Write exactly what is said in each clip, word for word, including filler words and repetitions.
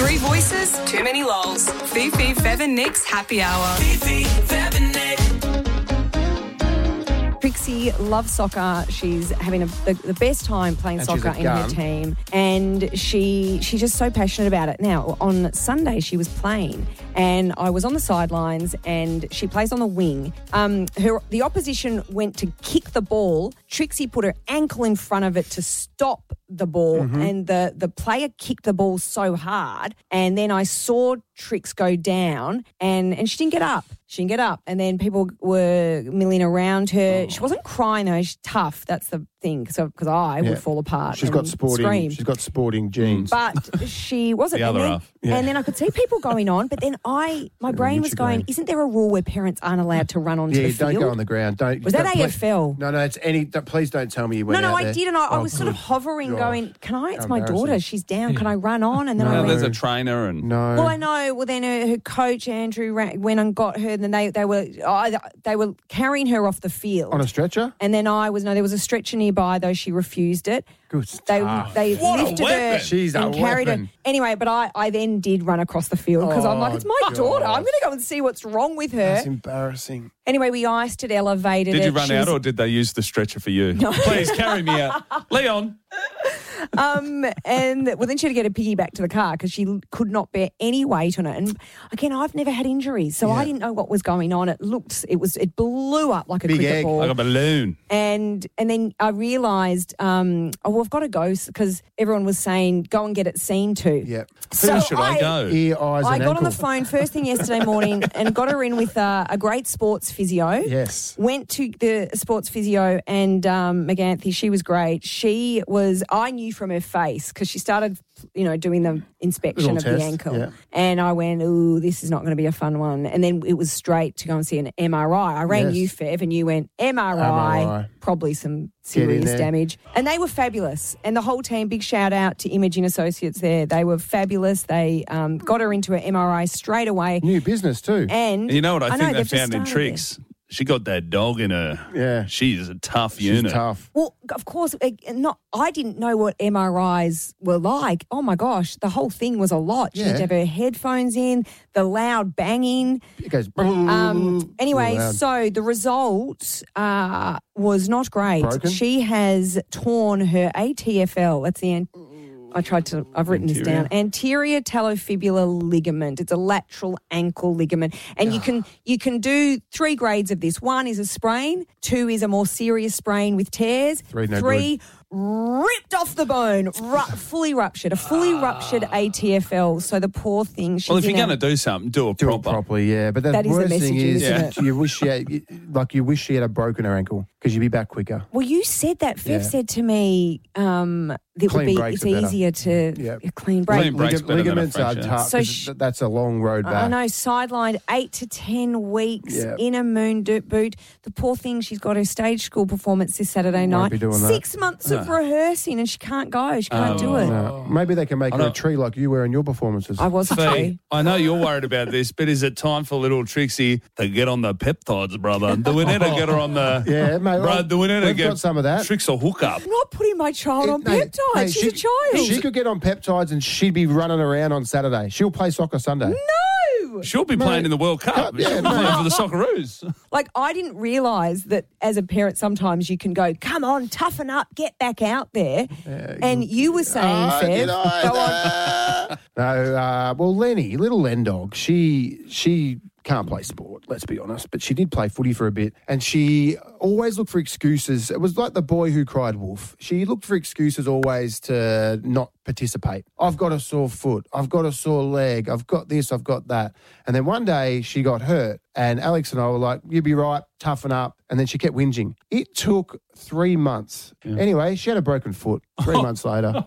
Three voices, too many lols. Fifi, Fev and Nick's happy hour. Fifi, Fev and Nick. Trixie loves soccer. She's having a, the, the best time playing And she's soccer a in her gun. team. And she she's just so passionate about it. Now, on Sunday, she was playing and I was on the sidelines and she plays on the wing. Um, her The opposition went to kick the ball. Trixie put her ankle in front of it to stop the ball Mm-hmm. and the, the player kicked the ball so hard. And then I saw Trix go down and, and she didn't get up. She didn't get up. And then people were milling around her. She wasn't crying though. She's tough. That's the thing. So because I Yeah. would fall apart. She's and got sporting. Scream. She's got sporting genes. But she wasn't. The and, other then, half. Yeah. and then I could see people going on. But then I, my brain was Richard going, Graham. isn't there a rule where parents aren't allowed to run onto yeah, the don't field? go on the ground. Don't. Was that don't- A F L? No, no, it's any. Don't, please don't tell me you went No, no, out I there. did, and I, I Oh, was sort of good hovering, gosh. going, "Can I? It's How my daughter. embarrassing. She's down. Can I run on?" And then No. I Now, went, there's a trainer and No. Well, I know. Well, then her, her coach Andrew ran, went and got her, and then they they were oh, they were carrying her off the field On a stretcher? And then I was no, there was a stretcher nearby, though she refused it. Good They stuff. they What a lifted her weapon. She's a and carried weapon. her. Anyway, but I, I then did run across the field because I'm like, Oh, it's my gosh. daughter. I'm going to go and see what's wrong with her. That's embarrassing. Anyway, we iced it, elevated Did it. you run She out was- or did they use the stretcher for you? Please carry me out. Leon. Um, and well, then she had to get a piggyback to the car because she could not bear any weight on it. And again, I've never had injuries, so I Yeah. didn't know what was going on. It looked, it was, it blew up like a Big cricket egg. ball. Like a balloon. And and then I realised, um, oh, well, I've got to go because everyone was saying, go and get it seen to. Yep. So Who should I, I- go? Ear, eyes, I and got ankle. on the phone first thing yesterday morning and got her in with uh, a great sports physio. Yes. Went to the sports physio and um, McGanthi, she was great. She was, I knew from her face because she started, you know, doing the inspection Little of test, the ankle. yeah. And I went, ooh, this is not going to be a fun one. And then it was straight to go and see an M R I. I rang Yes. you, Fev, and you went, M R I, M R I. probably some Get in serious there. damage. And they were fabulous. And the whole team, big shout out to Imaging Associates there. They were fabulous. They um, got her into an M R I straight away. New business too. And You know what I, I think know, they they've just found in started Trix? She got that dog in her. Yeah. She's a tough She's unit. tough. Well, of course, eh, not. I didn't know what M R Is were like. Oh my gosh, the whole thing was a lot. She had Yeah. to have her headphones in, the loud banging. It goes. Um, anyway, Real loud. so the result uh, was not great. Broken? She has torn her A T F L. That's the end. I tried to, I've written this Anterior? down. Anterior talofibular ligament. It's a lateral ankle ligament. And you can you can do three grades of this. One is a sprain. Two is a more serious sprain with tears. Three, no Three, ripped off the bone, ru- fully ruptured, a fully ruptured A T F L. So the poor thing, she's Well, if in you're a- going to do something, do it Do proper. it properly, yeah. But the That is the worst thing messaging, is, isn't that you wish she had, like you wish she had a broken her ankle because you'd be back quicker. Well, you said that. Fev Yeah. said to me um, that it would Clean be breaks it's are better. easier to Yeah. a clean break. Clean breaks Liga- better than a ligaments are fracture. tough. So 'cause sh- that's a long road back. I know, sidelined eight to ten weeks Yeah. in a moon do- boot. The poor thing, she's got her stage school performance this Saturday night. be doing that. Six months of rehearsing and she can't go. She can't do it. No. Maybe they can make I her a don't- tree like you were in your performances. I was a Fee, tree. I know you're worried about this, but is it time for little Trixie to get on the peptides, brother? Do we need to get her on the... Yeah, mate, Bro, well, do we need to we've get got some of that. Trix a hookup? I'm not putting my child on It- mate, peptides. mate, She's she- a child. She could get on peptides and she'd be running around on Saturday. She'll play soccer Sunday. No! She'll be playing in the World Cup. Yeah, She'll be mate. playing for the Socceroos. Like, I didn't realise that as a parent, sometimes you can go, come on, toughen up, get back out there. And you were saying, Oh, Fev, did I? go on. No, uh, well, Lenny, little Len dog, she she can't play sport, let's be honest, but she did play footy for a bit, and she always looked for excuses. It was like the boy who cried wolf. She looked for excuses always to not participate. I've got a sore foot. I've got a sore leg. I've got this. I've got that. And then one day she got hurt, and Alex and I were like, "You'll be right. Toughen up." And then she kept whinging. It took three months. Anyway, she had a broken foot three months later.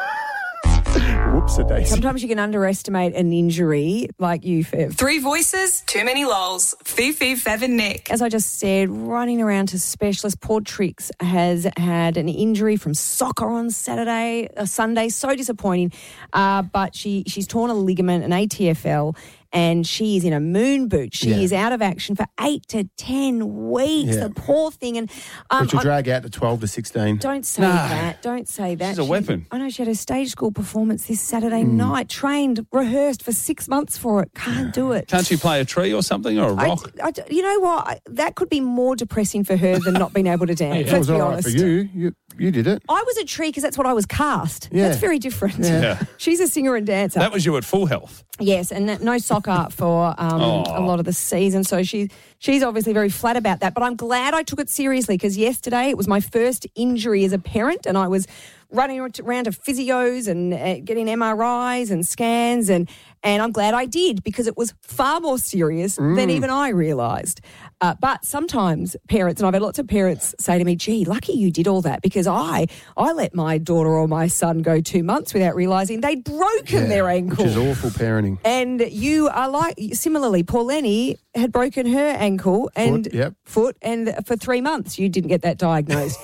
Whoops, a daisy. Sometimes you can underestimate an injury like you, Fev. Three voices, too many lols. Fifi, Fev and Nick. As I just said, running around to specialists. Poor Trix has had an injury from soccer on Saturday, uh, Sunday. So disappointing. Uh, but she she's torn a ligament, an A T F L, and she is in a moon boot. She Yeah. is out of action for eight to ten weeks. Yeah. The poor thing. And um, Which will I- drag out to twelve to sixteen. don't say No. that. Don't say that. She's a She- weapon. I know she had a stage school performance this Saturday Hmm. night. Trained, rehearsed for six months for it. Can't do it. Can't she play a tree or something or a I, rock? I- you know what? I- That could be more depressing for her than not being able to dance. That Let's was be all right honest. for you. you. You did it. I was a tree because that's what I was cast. Yeah. That's very different. Yeah. She's a singer and dancer. That was you at full health. Yes, and that- no soccer for um, Oh. a lot of the season. So she she's obviously very flat about that. But I'm glad I took it seriously because yesterday it was my first injury as a parent, and I was running around to physios and uh, getting M R Is and scans, and and I'm glad I did because it was far more serious than even I realised. Uh, but sometimes parents, and I've had lots of parents say to me, gee, lucky you did all that because I I let my daughter or my son go two months without realising they'd broken Yeah, their ankle. Which is awful parenting. And you are like, similarly, Paul Lenny had broken her ankle and yep. foot, and for three months you didn't get that diagnosed.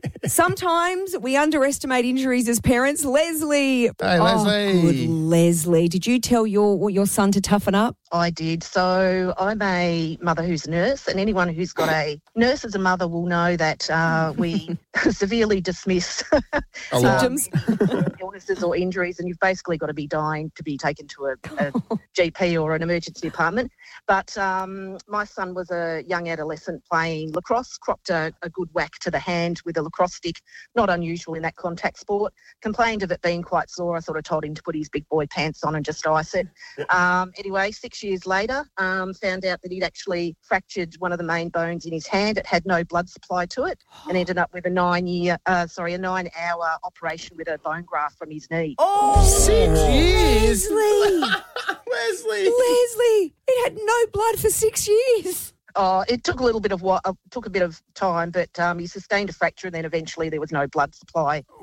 Sometimes we underestimate injuries as parents. Leslie. Hey, Oh, Leslie. good Leslie. Did you tell your your son to toughen up? I did. So I'm a mother who's a nurse, and anyone who's got a nurse as a mother will know that uh, we severely dismiss A lot. Symptoms. illnesses or injuries, and you've basically got to be dying to be taken to a, a G P or an emergency department. But um, my son was a young adolescent playing lacrosse, cropped a, a good whack to the hand with a lacrosse stick, not unusual in that contact sport, complained of it being quite sore. I sort of told him to put his big boy pants on and just ice it. Um, anyway, six years later, um, found out that he'd actually fractured one of the main bones in his hand. It had no blood supply to it, and ended up with a nine-year, uh, sorry, a nine-hour operation with a bone graft from his knee. Oh, Six years. Leslie. Leslie. Leslie. It had no blood for six years. Oh, it took a little bit of what uh, took a bit of time, but um, he sustained a fracture, and then eventually there was no blood supply to that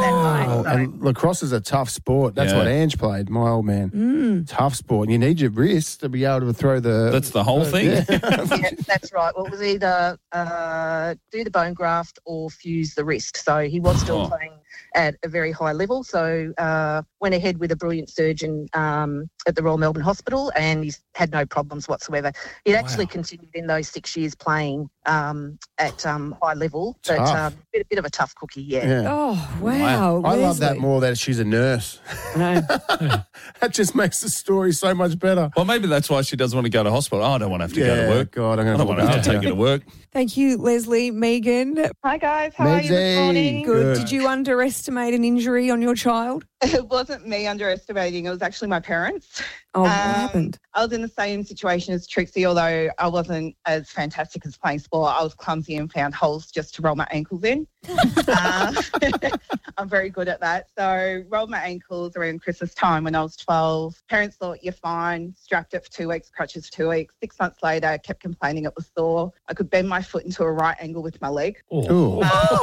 Oh, bone. So- and lacrosse is a tough sport. That's Yeah. what Ange played, my old man. Tough sport. And you need your wrist to be able to throw the... That's the whole thing. Yeah. yeah, that's right. Well, it was either uh, do the bone graft or fuse the wrist. So he was still Oh. playing at a very high level. So uh, went ahead with a brilliant surgeon um, at the Royal Melbourne Hospital, and he's had no problems whatsoever. He'd actually Wow. continued in those six years playing um, at um, high level, but Tough. um, bit, bit of a tough cookie, yeah. Yeah. Oh, wow. I love that Leslie. more that she's a nurse. No. That just makes the story so much better. Well, maybe that's why she doesn't want to go to hospital. Oh, I don't want to have to go to work. God, I'm I going don't want to have to take her to work. Thank you, Leslie. Megan, Hi guys, how are you this Megsy. morning? good. Good. Did you underestimate an injury on your child? It wasn't me underestimating, it was actually my parents. Oh, what Um, happened? I was in the same situation as Trixie, although I wasn't as fantastic as playing sport. I was clumsy and found holes just to roll my ankles in. uh, I'm very good at that. So rolled my ankles around Christmas time when I was twelve. Parents thought, you're fine. Strapped it for two weeks, crutches for two weeks. Six months later, I kept complaining it was sore. I could bend my foot into a right angle with my leg. Ooh.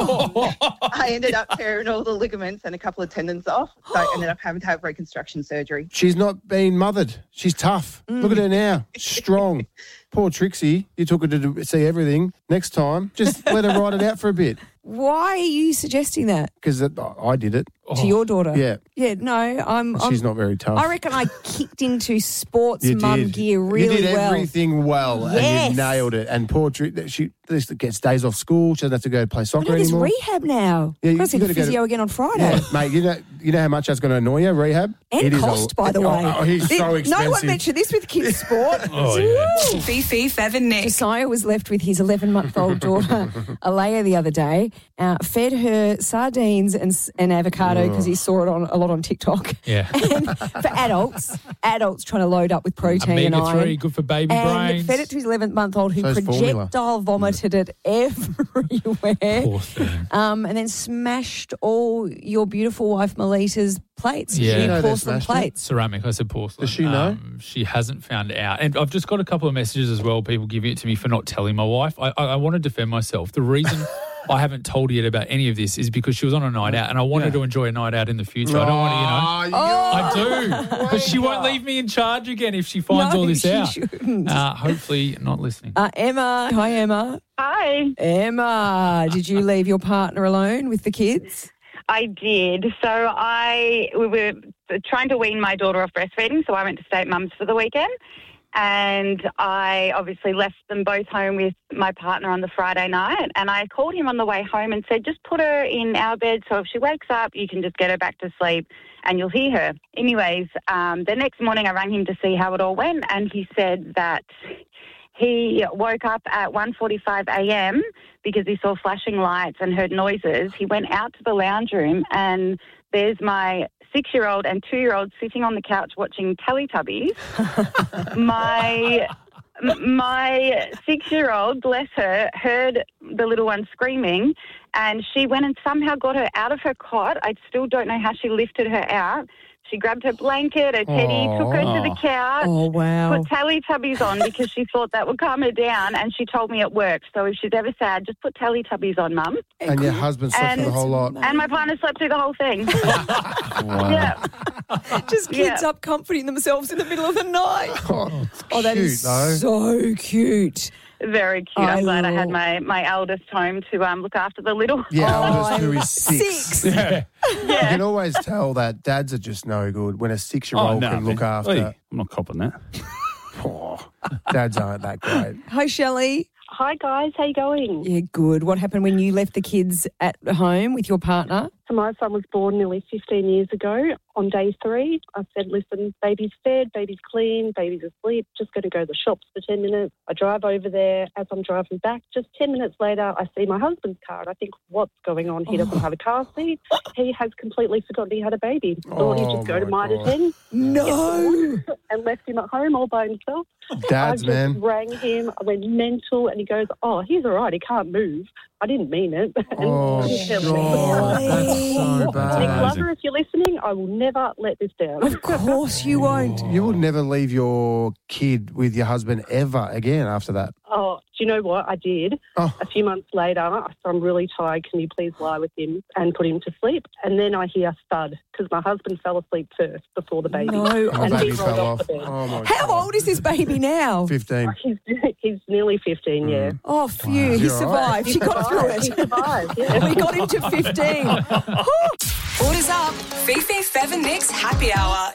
I ended up tearing all the ligaments and a couple of tendons off. So I ended up having to have reconstruction surgery. She's not been mothered. She's tough. Look at her now. Strong. Poor Trixie. You took her to do- see everything. Next time, just let her ride it out for a bit. Why are you suggesting that Because I did it. to your daughter? Yeah. Yeah, no, I'm. I'm She's not very tough. I reckon I kicked into sports You mum did. gear really You did well. everything well, and Yes. you nailed it. And poor Trixie, she just gets days off school. She doesn't have to go play I soccer know there's anymore. rehab now. Yeah, I'm you- going to see you the gotta go to- physio again on Friday. Yeah, mate, you know, you know how much that's going to annoy you, rehab? And It is a- cost, by the way. Oh, he's Thi- so expensive. No one mentioned this with kids' sport. Oh, yeah. Woo. Fifi, Fev and Nick. Josiah was left with his eleven-month-old daughter, Alea, the other day. Uh, fed her sardines and, s- and avocado because he saw it on a lot on TikTok. Yeah. And for adults, adults trying to load up with protein and Omega iron. three, good for baby and brains. fed it to his eleven-month-old who So's formula. projectile vomited it everywhere. Poor thing. Um, and then smashed all your beautiful wife Melita's plates. Yeah. She You know they porcelain smashed it? plates. Ceramic, I said porcelain. Does she know? Um, she hasn't found out. And I've just got a couple of messages as well, people giving it to me for not telling my wife. I, I, I want to defend myself. The reason I haven't told her yet about any of this is because she was on a night out and I wanted to enjoy a night out in the future. I don't want to, you know. Oh, I do. Because she won't leave me in charge again if she finds No, all this she out. shouldn't. Uh, hopefully not listening. Uh, Emma. Hi, Emma. Hi. Emma, did you leave your partner alone with the kids? I did. So I we were trying to wean my daughter off breastfeeding, so I went to stay at mum's for the weekend. And I obviously left them both home with my partner on the Friday night. And I called him on the way home and said, just put her in our bed so if she wakes up, you can just get her back to sleep and you'll hear her. Anyways, um, the next morning I rang him to see how it all went. And he said that he woke up at one forty-five a.m. because he saw flashing lights and heard noises. He went out to the lounge room and there's my six-year-old and two-year-old sitting on the couch watching Teletubbies. my my six-year-old, bless her, heard the little one screaming and she went and somehow got her out of her cot. I still don't know how she lifted her out. She grabbed her blanket, her teddy, Aww. took her to the couch, Oh, wow. put Teletubbies on because she thought that would calm her down, and she told me it worked. So if she's ever sad, just put Teletubbies on, Mum. And your husband slept And- through the whole lot. And my partner slept through the whole thing. Wow. Yeah. Just kids Yeah. up comforting themselves in the middle of the night. Oh, Oh, that cute, is though. so cute. Very cute. I I'm glad I will- had my, my eldest home to um, look after the little. Yeah, Oh, oldest who I'm is six. six. Yeah. You can always tell that dads are just no good when a six-year-old no, can look man. after. Oi, I'm not copping that. Oh, dads aren't that great. Hi, Shelley. Hi guys, how you going? Yeah, good. What happened when you left the kids at home with your partner? So my son was born nearly fifteen years ago. On day three, I said, listen, baby's fed, baby's clean, baby's asleep, just going to go to the shops for ten minutes. I drive over there. As I'm driving back, just ten minutes later, I see my husband's car and I think, what's going on? He doesn't have a car seat. He has completely forgotten he had a baby. Thought he'd Oh, just go to my Mitre God. ten No. and left him at home all by himself. Dads, I just man. rang him. I went mental and he goes, oh, he's all right. He can't move. I didn't mean it. And Oh, couldn't tell me. God, that's so Nick bad. Glover, if you're listening, I will never let this down. Of course you won't. You will never leave your kid with your husband ever again after that. Oh, do you know what? I did. Oh. A few months later, I said, I'm really tired. Can you please lie with him and put him to sleep? And then I hear thud because my husband fell asleep first before the baby. No. Oh, And baby he rolled fell off off. the bed. Oh, my How God. old is this baby now? fifteen. He's, he's nearly fifteen, yeah. Oh, phew. He You're all right. survived. She got through He it. survived, yeah. We got him to fifteen. Orders up. Fifi, Fev and Nick's happy hour.